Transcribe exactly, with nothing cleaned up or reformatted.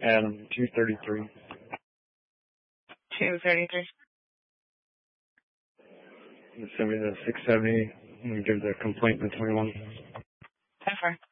Adam, two thirty-three. two thirty-three. Send me the six seventy and give the complaint the twenty-one. ten four.